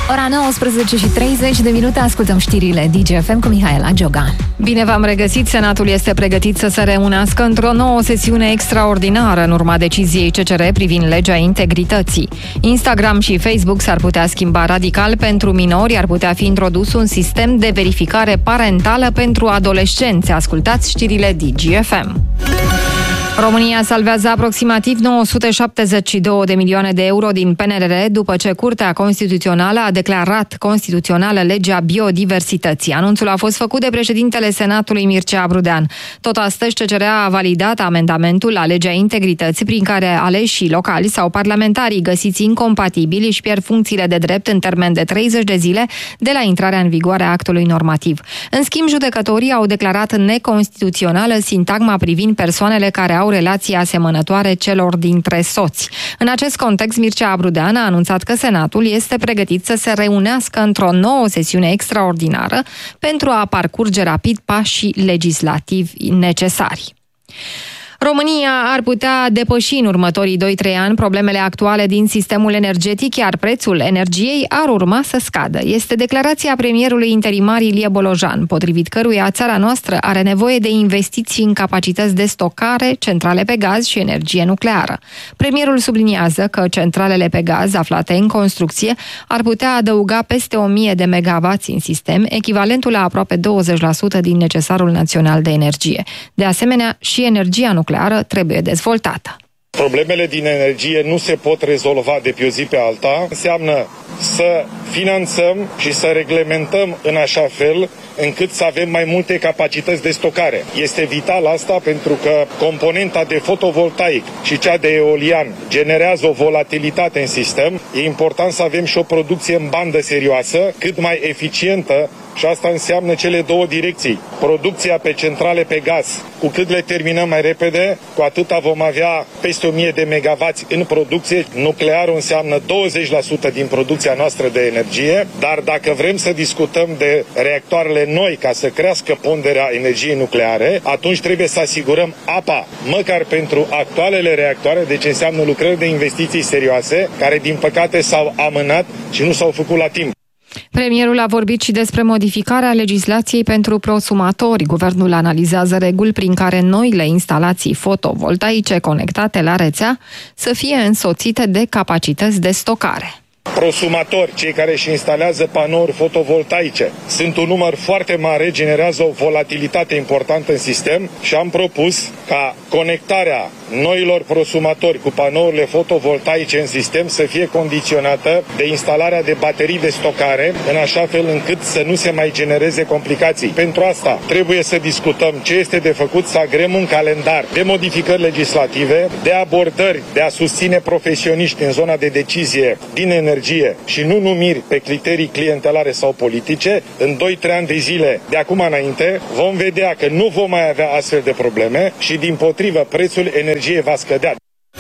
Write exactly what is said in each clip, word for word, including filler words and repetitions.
Ora nouăsprezece și treizeci de minute, ascultăm știrile D G F M cu Mihaela Giogan. Bine v-am regăsit! Senatul este pregătit să se reunească într-o nouă sesiune extraordinară în urma deciziei C C R privind legea integrității. Instagram și Facebook s-ar putea schimba radical pentru minori, ar putea fi introdus un sistem de verificare parentală pentru adolescenți. Ascultați știrile D G F M. România salvează aproximativ nouă sute șaptezeci și două de milioane de euro din P N R R după ce Curtea Constituțională a declarat constituțională legea biodiversității. Anunțul a fost făcut de președintele Senatului Mircea Brudean. Tot astăzi C C R a validat amendamentul la legea integrității prin care aleșii locali sau parlamentarii găsiți incompatibili își pierd funcțiile de drept în termen de treizeci de zile de la intrarea în vigoare a actului normativ. În schimb, judecătorii au declarat neconstituțională sintagma privind persoanele care au relații asemănătoare celor dintre soți. În acest context, Mircea Brudean a anunțat că Senatul este pregătit să se reunească într-o nouă sesiune extraordinară pentru a parcurge rapid pașii legislativi necesari. România ar putea depăși în următorii doi trei ani problemele actuale din sistemul energetic, iar prețul energiei ar urma să scadă. Este declarația premierului interimar Ilie Bolojan, potrivit căruia țara noastră are nevoie de investiții în capacități de stocare, centrale pe gaz și energie nucleară. Premierul subliniază că centralele pe gaz aflate în construcție ar putea adăuga peste o mie de megawatți în sistem, echivalentul la aproape douăzeci la sută din necesarul național de energie. De asemenea, și energia nucleară nucleară trebuie dezvoltată. Problemele din energie nu se pot rezolva de pe o zi pe alta. Înseamnă să finanțăm și să reglementăm în așa fel încât să avem mai multe capacități de stocare. Este vital asta pentru că componenta de fotovoltaic și cea de eolian generează o volatilitate în sistem. E important să avem și o producție în bandă serioasă, cât mai eficientă, și asta înseamnă cele două direcții. Producția pe centrale pe gaz. Cu cât le terminăm mai repede, cu atâta vom avea peste o mie de megawatți în producție. Nuclearul înseamnă douăzeci la sută din producția noastră de energie, dar dacă vrem să discutăm de reactoarele noi ca să crească ponderea energiei nucleare, atunci trebuie să asigurăm apa, măcar pentru actualele reactoare, deci înseamnă lucrări de investiții serioase, care din păcate s-au amânat și nu s-au făcut la timp. Premierul a vorbit și despre modificarea legislației pentru prosumatori. Guvernul analizează reguli prin care noile instalații fotovoltaice conectate la rețea să fie însoțite de capacități de stocare. Prosumatori, cei care își instalează panouri fotovoltaice, sunt un număr foarte mare, generează o volatilitate importantă în sistem și am propus ca conectarea noilor prosumatori cu panourile fotovoltaice în sistem să fie condiționată de instalarea de baterii de stocare, în așa fel încât să nu se mai genereze complicații. Pentru asta trebuie să discutăm ce este de făcut, să agrem un calendar de modificări legislative, de abordări, de a susține profesioniști în zona de decizie din energie și nu numiri pe criterii clientelare sau politice. În doi trei ani de zile de acum înainte vom vedea că nu vom mai avea astfel de probleme și dimpotrivă prețul energiei va scădea.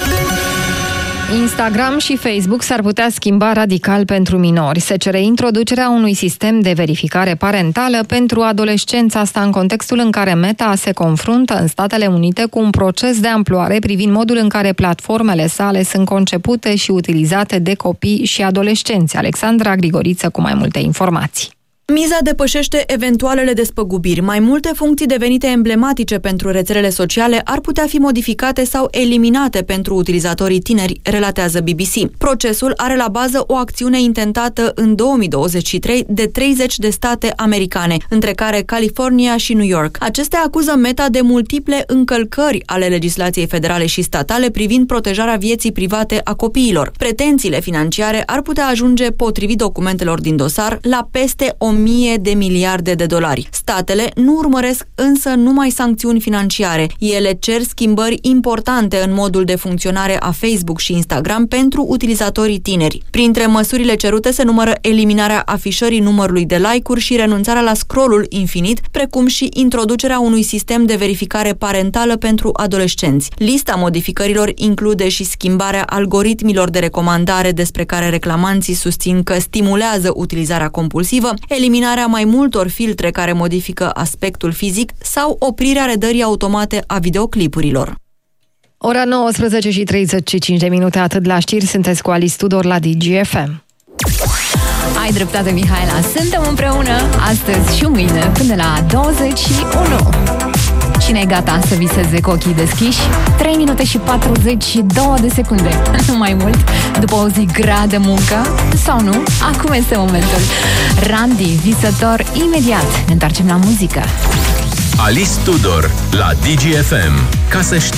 Instagram și Facebook s-ar putea schimba radical pentru minori. Se cere introducerea unui sistem de verificare parentală pentru adolescenți, asta în contextul în care Meta se confruntă în Statele Unite cu un proces de amploare privind modul în care platformele sale sunt concepute și utilizate de copii și adolescenți. Alexandra Grigoriță cu mai multe informații. Miza depășește eventualele despăgubiri. Mai multe funcții devenite emblematice pentru rețelele sociale ar putea fi modificate sau eliminate pentru utilizatorii tineri, relatează B B C. Procesul are la bază o acțiune intentată în două mii douăzeci și trei de treizeci de state americane, între care California și New York. Acestea acuză Meta de multiple încălcări ale legislației federale și statale privind protejarea vieții private a copiilor. Pretențiile financiare ar putea ajunge, potrivit documentelor din dosar, la peste o mie de miliarde de dolari. Statele nu urmăresc însă numai sancțiuni financiare. Ele cer schimbări importante în modul de funcționare a Facebook și Instagram pentru utilizatorii tineri. Printre măsurile cerute se numără eliminarea afișării numărului de like-uri și renunțarea la scroll-ul infinit, precum și introducerea unui sistem de verificare parentală pentru adolescenți. Lista modificărilor include și schimbarea algoritmilor de recomandare despre care reclamanții susțin că stimulează utilizarea compulsivă, eliminarea mai multor filtre care modifică aspectul fizic sau oprirea redării automate a videoclipurilor. Ora nouăsprezece și treizeci și cinci de minute, atât la știri, sunteți cu Alice Tudor la D G F M. Ai dreptate, Mihaela. Suntem împreună astăzi și mâine până la douăzeci și unu. Cine e gata să viseze cu ochii deschiși? trei minute și patruzeci și două de secunde. Nu mai mult. După o zi grea de muncă? Sau nu? Acum este momentul. Randy, visător imediat. Ne întoarcem la muzică. Alice Tudor la D G F M. Ca să știi.